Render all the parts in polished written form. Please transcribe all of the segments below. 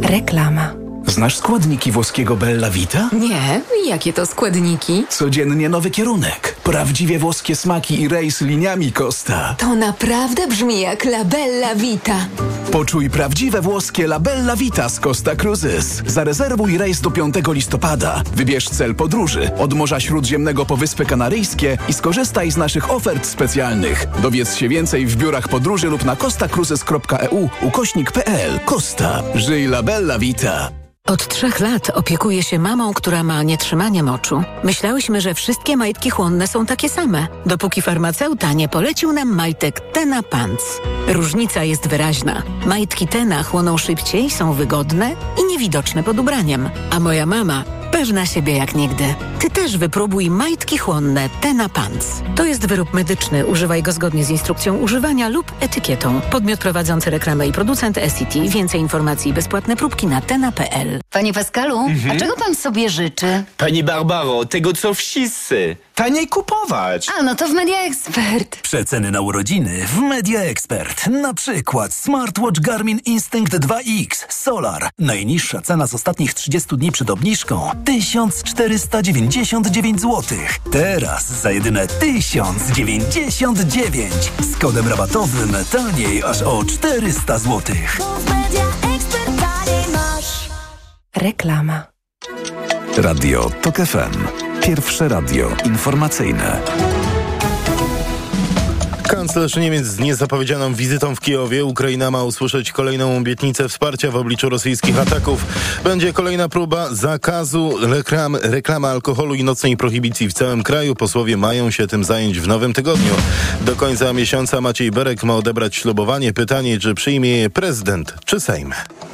Reklama. Znasz składniki włoskiego Bella Vita? Nie, jakie to składniki? Codziennie nowy kierunek. Prawdziwie włoskie smaki i rejs liniami Costa. To naprawdę brzmi jak La Bella Vita. Poczuj prawdziwe włoskie La Bella Vita z Costa Cruises. Zarezerwuj rejs do 5 listopada. Wybierz cel podróży od Morza Śródziemnego po Wyspy Kanaryjskie i skorzystaj z naszych ofert specjalnych. Dowiedz się więcej w biurach podróży lub na costacruises.eu/pl. Costa. Żyj La Bella Vita. Od 3 lat opiekuję się mamą, która ma nietrzymanie moczu. Myślałyśmy, że wszystkie majtki chłonne są takie same, dopóki farmaceuta nie polecił nam majtek Tena Pants. Różnica jest wyraźna. Majtki Tena chłoną szybciej, są wygodne i niewidoczne pod ubraniem. A moja mama pewna siebie jak nigdy. Ty też wypróbuj majtki chłonne Tena Pants. To jest wyrób medyczny. Używaj go zgodnie z instrukcją używania lub etykietą. Podmiot prowadzący reklamę i producent SCT. Więcej informacji i bezpłatne próbki na tena.pl. Panie Pascalu, a czego pan sobie życzy? Pani Barbaro, tego co wszyscy. Taniej kupować. A, no to w Media Expert. Przeceny na urodziny w Media Expert. Na przykład smartwatch Garmin Instinct 2X Solar. Najniższa cena z ostatnich 30 dni przed obniżką 1499 zł. Teraz za jedyne 1099. Z kodem rabatowym taniej aż o 400 zł. Reklama. Radio TOK FM. Pierwsze radio informacyjne. Kanclerz Niemiec z niezapowiedzianą wizytą w Kijowie. Ukraina ma usłyszeć kolejną obietnicę wsparcia w obliczu rosyjskich ataków. Będzie kolejna próba zakazu reklamy alkoholu i nocnej prohibicji w całym kraju. Posłowie mają się tym zająć w nowym tygodniu. Do końca miesiąca Maciej Berek ma odebrać ślubowanie. Pytanie, czy przyjmie je prezydent, czy Sejm.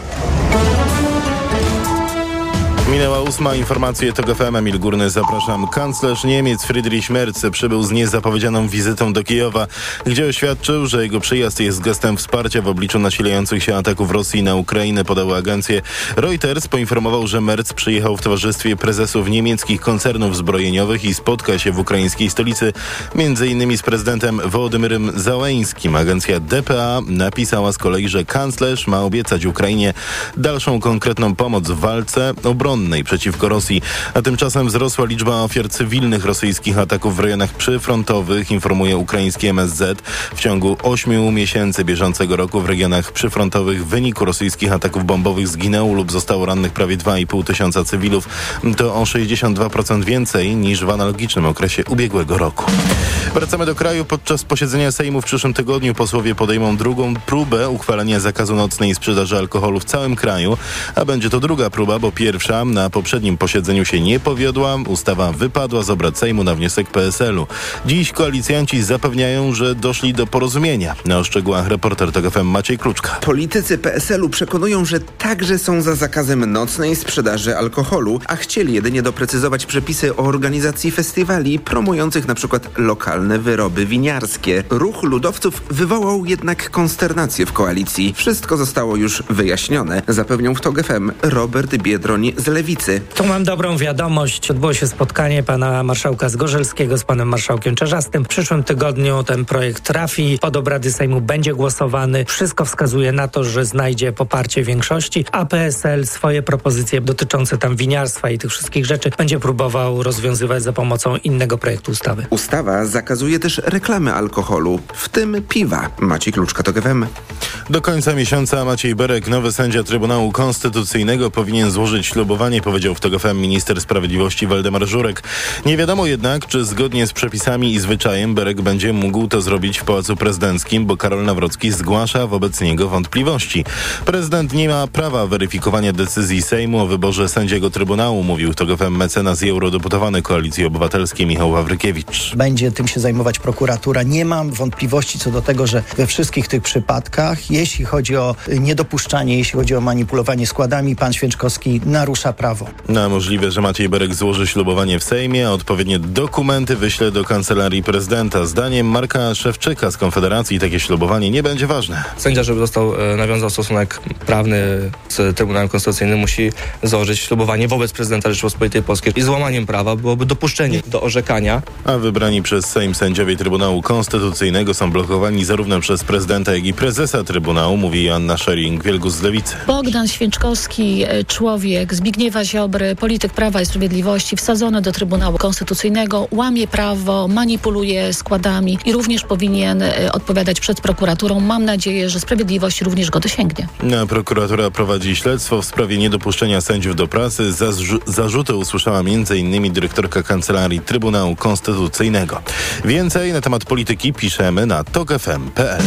Minęła 8. Informacje TOK FM. Emil Górny, zapraszam. Kanclerz Niemiec Friedrich Merz przybył z niezapowiedzianą wizytą do Kijowa, gdzie oświadczył, że jego przyjazd jest gestem wsparcia w obliczu nasilających się ataków Rosji na Ukrainę, podały agencje. Reuters poinformował, że Merz przyjechał w towarzystwie prezesów niemieckich koncernów zbrojeniowych i spotka się w ukraińskiej stolicy m.in. z prezydentem Wołodymyrem Załęskim. Agencja dpa napisała z kolei, że kanclerz ma obiecać Ukrainie dalszą konkretną pomoc w walce obronnej przeciwko Rosji, a tymczasem wzrosła liczba ofiar cywilnych rosyjskich ataków w rejonach przyfrontowych, informuje ukraiński MSZ. W ciągu 8 miesięcy bieżącego roku w regionach przyfrontowych w wyniku rosyjskich ataków bombowych zginęło lub zostało rannych prawie 2,5 tysiąca cywilów. To o 62% więcej niż w analogicznym okresie ubiegłego roku. Wracamy do kraju. Podczas posiedzenia Sejmu w przyszłym tygodniu posłowie podejmą drugą próbę uchwalenia zakazu nocnej sprzedaży alkoholu w całym kraju, a będzie to druga próba, bo pierwsza na poprzednim posiedzeniu się nie powiodła. Ustawa wypadła z obrad Sejmu na wniosek PSL-u. Dziś koalicjanci zapewniają, że doszli do porozumienia. O szczegółach reporter TOK FM Maciej Kluczka. Politycy PSL-u przekonują, że także są za zakazem nocnej sprzedaży alkoholu, a chcieli jedynie doprecyzować przepisy o organizacji festiwali promujących na przykład lokalne wyroby winiarskie. Ruch ludowców wywołał jednak konsternację w koalicji. Wszystko zostało już wyjaśnione, zapewniał w TOK FM Robert Biedroń z Lewicy. Tu mam dobrą wiadomość. Odbyło się spotkanie pana marszałka Zgorzelskiego z panem marszałkiem Czarzastym. W przyszłym tygodniu ten projekt trafi pod obrady Sejmu, będzie głosowany. Wszystko wskazuje na to, że znajdzie poparcie większości, a PSL swoje propozycje dotyczące tam winiarstwa i tych wszystkich rzeczy będzie próbował rozwiązywać za pomocą innego projektu ustawy. Ustawa zakazuje też reklamy alkoholu, w tym piwa. Maciej Kluczka, TOK FM. Do końca miesiąca Maciej Berek, nowy sędzia Trybunału Konstytucyjnego, powinien złożyć ślubowanie, powiedział w TOK FM minister sprawiedliwości Waldemar Żurek. Nie wiadomo jednak, czy zgodnie z przepisami i zwyczajem Berek będzie mógł to zrobić w Pałacu Prezydenckim, bo Karol Nawrocki zgłasza wobec niego wątpliwości. Prezydent nie ma prawa weryfikowania decyzji Sejmu o wyborze sędziego Trybunału, mówił w TOK FM mecenas i eurodeputowany Koalicji Obywatelskiej Michał Wawrykiewicz. Będzie tym się zajmować prokuratura. Nie mam wątpliwości co do tego, że we wszystkich tych przypadkach, jeśli chodzi o niedopuszczanie, jeśli chodzi o manipulowanie składami, pan Święczkowski narusza narusza prawo. Możliwe, że Maciej Berek złoży ślubowanie w Sejmie, a odpowiednie dokumenty wyśle do Kancelarii Prezydenta. Zdaniem Marka Szewczyka z Konfederacji takie ślubowanie nie będzie ważne. Sędzia, żeby nawiązał stosunek prawny z Trybunałem Konstytucyjnym, musi złożyć ślubowanie wobec prezydenta Rzeczypospolitej Polskiej. I złamaniem prawa byłoby dopuszczenie do orzekania. A wybrani przez Sejm sędziowie Trybunału Konstytucyjnego są blokowani zarówno przez prezydenta, jak i prezesa Trybunału, mówi Joanna Schering-Wielgus z Lewicy. Bogdan Święczkowski, człowiek Zbigniewa Ziobry, polityk Prawa i Sprawiedliwości, wsadzony do Trybunału Konstytucyjnego, łamie prawo, manipuluje składami i również powinien odpowiadać przed prokuraturą. Mam nadzieję, że sprawiedliwość również go dosięgnie. Prokuratura prowadzi śledztwo w sprawie niedopuszczenia sędziów do pracy. Zarzuty usłyszała m.in. dyrektorka Kancelarii Trybunału Konstytucyjnego. Więcej na temat polityki piszemy na tokfm.pl.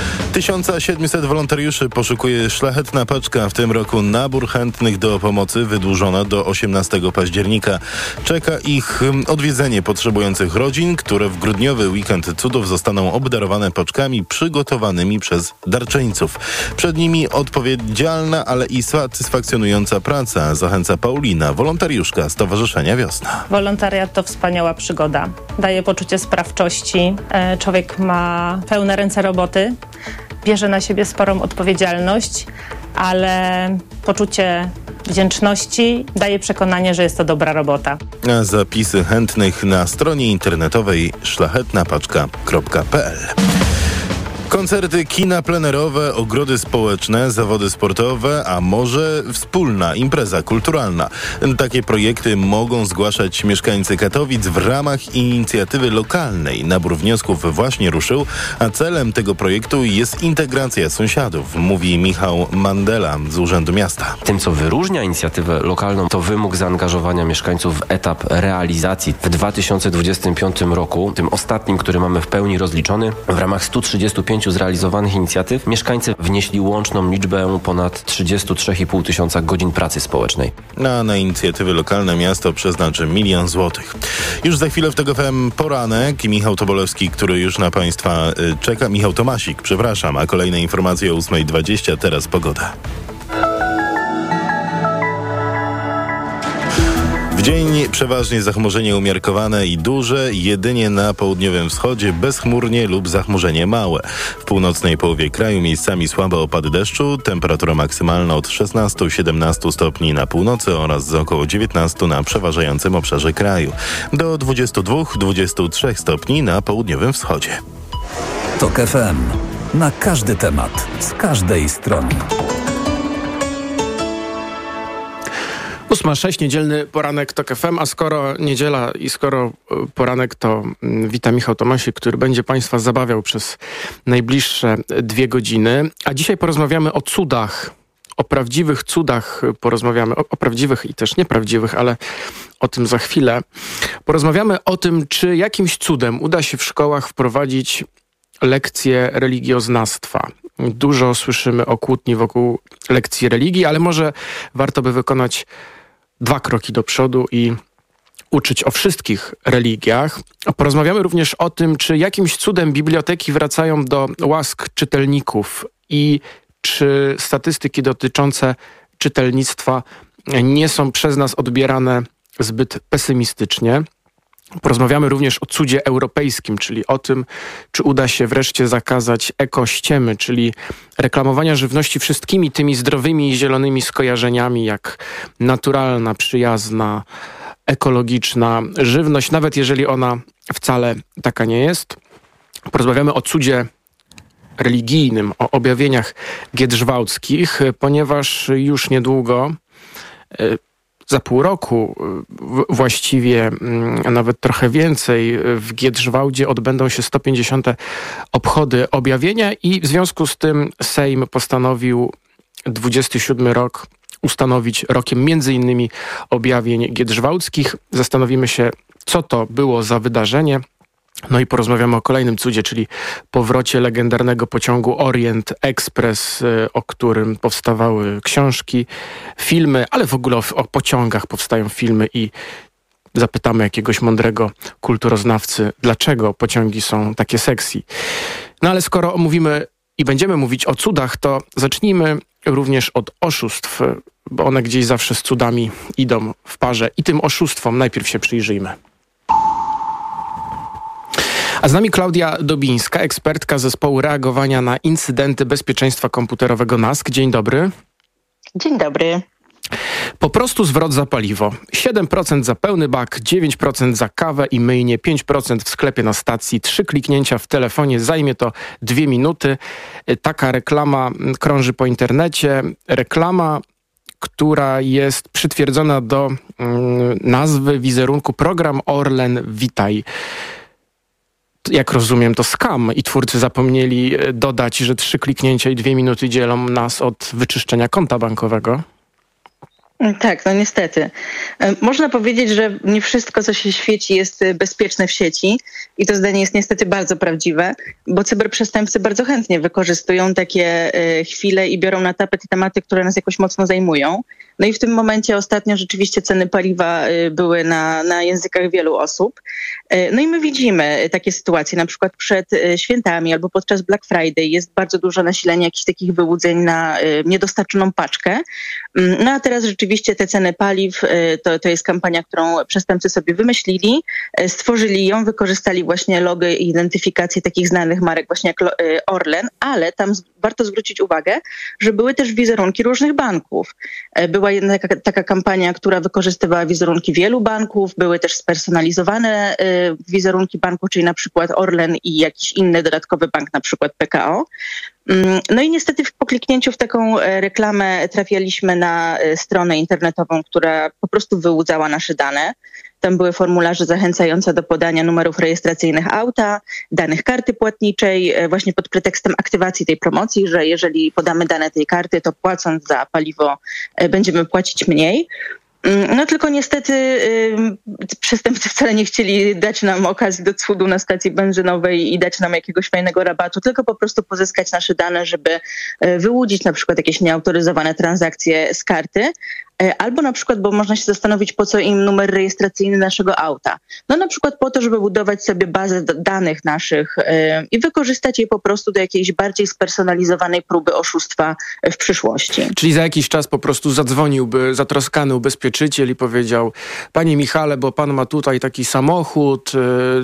1700 wolontariuszy poszukuje Szlachetna Paczka. W tym roku nabór chętnych do pomocy wydłużona do 18 października. Czeka ich odwiedzenie potrzebujących rodzin, które w grudniowy weekend cudów zostaną obdarowane paczkami przygotowanymi przez darczyńców. Przed nimi odpowiedzialna, ale i satysfakcjonująca praca, zachęca Paulina, wolontariuszka Stowarzyszenia Wiosna. Wolontariat to wspaniała przygoda. Daje poczucie sprawczości. Człowiek ma pełne ręce roboty. Bierze na siebie sporą odpowiedzialność, ale poczucie wdzięczności daje przekonanie, że jest to dobra robota. A zapisy chętnych na stronie internetowej szlachetnapaczka.pl. Koncerty, kina plenerowe, ogrody społeczne, zawody sportowe, a może wspólna impreza kulturalna. Takie projekty mogą zgłaszać mieszkańcy Katowic w ramach inicjatywy lokalnej. Nabór wniosków właśnie ruszył, a celem tego projektu jest integracja sąsiadów, mówi Michał Mandela z Urzędu Miasta. Tym, co wyróżnia inicjatywę lokalną, to wymóg zaangażowania mieszkańców w etap realizacji. W 2025 roku, tym ostatnim, który mamy w pełni rozliczony, w ramach 135 zrealizowanych inicjatyw mieszkańcy wnieśli łączną liczbę ponad 33,5 tysiąca godzin pracy społecznej. Na inicjatywy lokalne miasto przeznaczy 1 000 000 złotych. Już za chwilę w TOG FM poranek i Michał Tobolewski, który już na Państwa czeka. Michał Tomasik, przepraszam, a kolejne informacje o 8:20. Teraz pogoda. W dzień przeważnie zachmurzenie umiarkowane i duże, jedynie na południowym wschodzie bezchmurnie lub zachmurzenie małe. W północnej połowie kraju miejscami słabe opady deszczu, temperatura maksymalna od 16-17 stopni na północy oraz z około 19 na przeważającym obszarze kraju. Do 22-23 stopni na południowym wschodzie. TOG FM. Na każdy temat, z każdej strony. 8:06, niedzielny poranek TOG FM, a skoro niedziela i skoro poranek, to witam Michał Tomasik, który będzie Państwa zabawiał przez najbliższe 2 godziny. A dzisiaj porozmawiamy o cudach, o prawdziwych cudach porozmawiamy, o prawdziwych i też nieprawdziwych, ale o tym za chwilę. Porozmawiamy o tym, czy jakimś cudem uda się w szkołach wprowadzić lekcje religioznawstwa. Dużo słyszymy o kłótni wokół lekcji religii, ale może warto by wykonać 2 kroki do przodu i uczyć o wszystkich religiach. Porozmawiamy również o tym, czy jakimś cudem biblioteki wracają do łask czytelników i czy statystyki dotyczące czytelnictwa nie są przez nas odbierane zbyt pesymistycznie. Porozmawiamy również o cudzie europejskim, czyli o tym, czy uda się wreszcie zakazać ekościemy, czyli reklamowania żywności wszystkimi tymi zdrowymi i zielonymi skojarzeniami, jak naturalna, przyjazna, ekologiczna żywność, nawet jeżeli ona wcale taka nie jest. Porozmawiamy o cudzie religijnym, o objawieniach giedrzwałdzkich, ponieważ już niedługo, za pół roku właściwie, nawet trochę więcej, w Giedrzwałdzie odbędą się 150. obchody objawienia i w związku z tym Sejm postanowił 27 rok ustanowić rokiem m.in. objawień giedrzwałdzkich. Zastanowimy się, co to było za wydarzenie. No i porozmawiamy o kolejnym cudzie, czyli powrocie legendarnego pociągu Orient Express, o którym powstawały książki, filmy, ale w ogóle o pociągach powstają filmy i zapytamy jakiegoś mądrego kulturoznawcy, dlaczego pociągi są takie sexy. No ale skoro mówimy i będziemy mówić o cudach, to zacznijmy również od oszustw. bo one gdzieś zawsze z cudami idą w parze. I tym oszustwom najpierw się przyjrzyjmy. A z nami Klaudia Dobińska, ekspertka zespołu reagowania na incydenty bezpieczeństwa komputerowego NASK. Dzień dobry. Dzień dobry. Po prostu zwrot za paliwo. 7% za pełny bak, 9% za kawę i myjnie, 5% w sklepie na stacji, 3 kliknięcia w telefonie, zajmie to 2 minuty. Taka reklama krąży po internecie. Reklama, która jest przytwierdzona do nazwy wizerunku Program Orlen Witaj. Jak rozumiem, to scam i twórcy zapomnieli dodać, że 3 kliknięcia i 2 minuty dzielą nas od wyczyszczenia konta bankowego. Tak, no niestety. Można powiedzieć, że nie wszystko, co się świeci, jest bezpieczne w sieci i to zdanie jest niestety bardzo prawdziwe, bo cyberprzestępcy bardzo chętnie wykorzystują takie chwile i biorą na tapet tematy, które nas jakoś mocno zajmują. No i w tym momencie ostatnio rzeczywiście ceny paliwa były na językach wielu osób. No i my widzimy takie sytuacje, na przykład przed świętami albo podczas Black Friday jest bardzo dużo nasilenia jakichś takich wyłudzeń na niedostarczoną paczkę. No a teraz rzeczywiście te ceny paliw to jest kampania, którą przestępcy sobie wymyślili, stworzyli ją, wykorzystali właśnie logo i identyfikację takich znanych marek właśnie jak Orlen, ale tam warto zwrócić uwagę, że były też wizerunki różnych banków. Była jedna taka kampania, która wykorzystywała wizerunki wielu banków, były też spersonalizowane wizerunki banku, czyli na przykład Orlen i jakiś inny dodatkowy bank, na przykład PKO. No i niestety po kliknięciu w taką reklamę trafialiśmy na stronę internetową, która po prostu wyłudzała nasze dane. Tam były formularze zachęcające do podania numerów rejestracyjnych auta, danych karty płatniczej, właśnie pod pretekstem aktywacji tej promocji, że jeżeli podamy dane tej karty, to płacąc za paliwo będziemy płacić mniej. No tylko niestety przestępcy wcale nie chcieli dać nam okazji do cudu na stacji benzynowej i dać nam jakiegoś fajnego rabatu, tylko po prostu pozyskać nasze dane, żeby wyłudzić na przykład jakieś nieautoryzowane transakcje z karty. Albo na przykład, bo można się zastanowić, po co im numer rejestracyjny naszego auta. No na przykład po to, żeby budować sobie bazę danych naszych i wykorzystać je po prostu do jakiejś bardziej spersonalizowanej próby oszustwa w przyszłości. Czyli za jakiś czas po prostu zadzwoniłby zatroskany ubezpieczyciel i powiedział: panie Michale, bo pan ma tutaj taki samochód,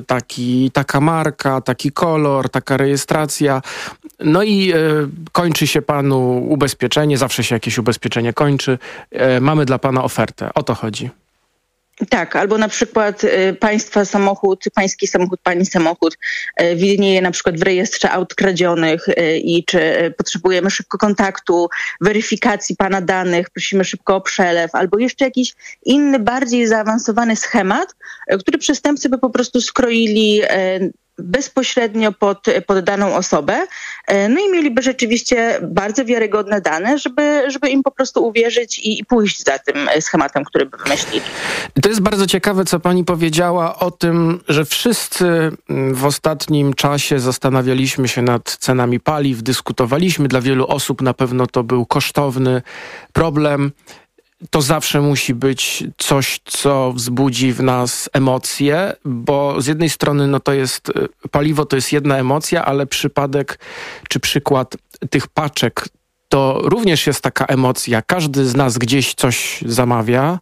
taka marka, taki kolor, taka rejestracja. No i kończy się panu ubezpieczenie, zawsze się jakieś ubezpieczenie kończy. Mamy dla pana ofertę. O to chodzi. Tak, albo na przykład państwa samochód, pański samochód, pani samochód widnieje na przykład w rejestrze aut kradzionych i czy potrzebujemy szybko kontaktu, weryfikacji pana danych, prosimy szybko o przelew, albo jeszcze jakiś inny, bardziej zaawansowany schemat, który przestępcy by po prostu skroili bezpośrednio pod daną osobę. No i mieliby rzeczywiście bardzo wiarygodne dane, żeby im po prostu uwierzyć i pójść za tym schematem, który by wymyślili. To jest bardzo ciekawe, co pani powiedziała o tym, że wszyscy w ostatnim czasie zastanawialiśmy się nad cenami paliw, dyskutowaliśmy. Dla wielu osób na pewno to był kosztowny problem. To zawsze musi być coś, co wzbudzi w nas emocje, bo z jednej strony no to jest paliwo, to jest jedna emocja, ale przypadek czy przykład tych paczek to również jest taka emocja. Każdy z nas gdzieś coś zamawia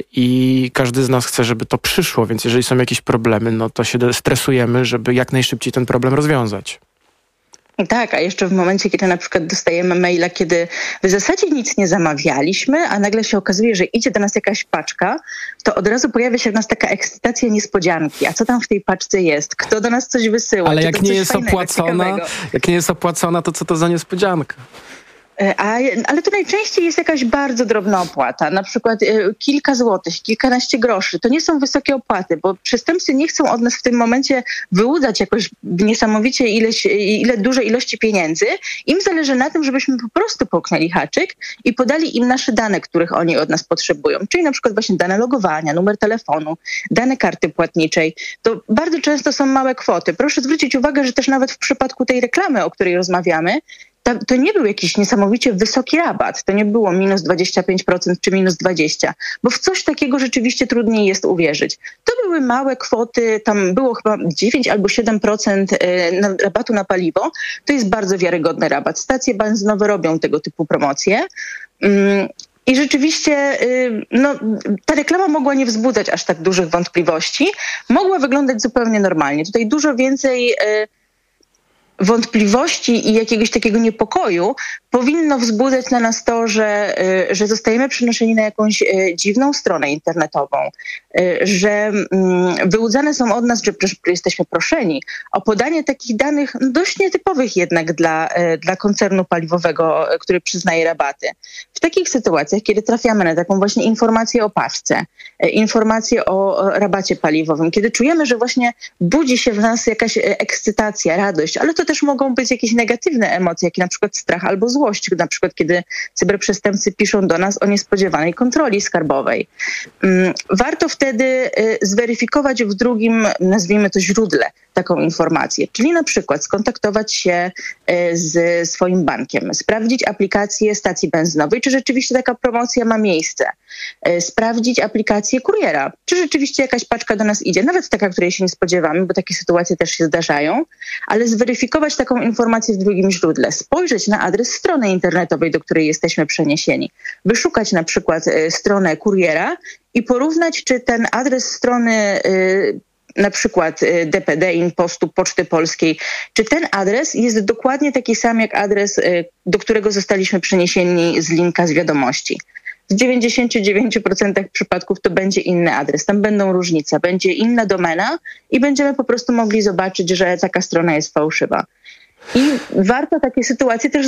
i każdy z nas chce, żeby to przyszło, więc jeżeli są jakieś problemy, no to się stresujemy, żeby jak najszybciej ten problem rozwiązać. Tak, a jeszcze w momencie, kiedy na przykład dostajemy maila, kiedy w zasadzie nic nie zamawialiśmy, a nagle się okazuje, że idzie do nas jakaś paczka, to od razu pojawia się w nas taka ekscytacja niespodzianki. A co tam w tej paczce jest? Kto do nas coś wysyła? Ale jak nie jest opłacona, to co to za niespodzianka? Ale to najczęściej jest jakaś bardzo drobna opłata, na przykład kilka złotych, kilkanaście groszy. To nie są wysokie opłaty, bo przestępcy nie chcą od nas w tym momencie wyłudzać jakoś niesamowicie duże ilości pieniędzy. Im zależy na tym, żebyśmy po prostu połknęli haczyk i podali im nasze dane, których oni od nas potrzebują. Czyli na przykład właśnie dane logowania, numer telefonu, dane karty płatniczej. To bardzo często są małe kwoty. Proszę zwrócić uwagę, że też nawet w przypadku tej reklamy, o której rozmawiamy, to nie był jakiś niesamowicie wysoki rabat. To nie było minus 25% czy minus 20%, bo w coś takiego rzeczywiście trudniej jest uwierzyć. To były małe kwoty, tam było chyba 9 albo 7% rabatu na paliwo. To jest bardzo wiarygodny rabat. Stacje benzynowe robią tego typu promocje. I rzeczywiście ta reklama mogła nie wzbudzać aż tak dużych wątpliwości. Mogła wyglądać zupełnie normalnie. Tutaj dużo więcej wątpliwości i jakiegoś takiego niepokoju powinno wzbudzać na nas to, że zostajemy przenoszeni na jakąś dziwną stronę internetową, że wyłudzane są od nas, że jesteśmy proszeni o podanie takich danych dość nietypowych jednak dla koncernu paliwowego, który przyznaje rabaty. W takich sytuacjach, kiedy trafiamy na taką właśnie informację o paczce, informację o rabacie paliwowym, kiedy czujemy, że właśnie budzi się w nas jakaś ekscytacja, radość, ale to też mogą być jakieś negatywne emocje, jak na przykład strach albo złość, na przykład kiedy cyberprzestępcy piszą do nas o niespodziewanej kontroli skarbowej. Warto wtedy zweryfikować w drugim, nazwijmy to, źródle taką informację, czyli na przykład skontaktować się z swoim bankiem, sprawdzić aplikację stacji benzynowej, czy rzeczywiście taka promocja ma miejsce, sprawdzić aplikację kuriera, czy rzeczywiście jakaś paczka do nas idzie, nawet taka, której się nie spodziewamy, bo takie sytuacje też się zdarzają, ale zweryfikować taką informację w drugim źródle, spojrzeć na adres strony internetowej, do której jesteśmy przeniesieni, wyszukać na przykład stronę kuriera i porównać, czy ten adres strony na przykład DPD, Impostu, Poczty Polskiej, czy ten adres jest dokładnie taki sam jak adres, do którego zostaliśmy przeniesieni z linka z wiadomości. W 99% przypadków to będzie inny adres, tam będą różnice, będzie inna domena i będziemy po prostu mogli zobaczyć, że taka strona jest fałszywa. I warto takie sytuacje też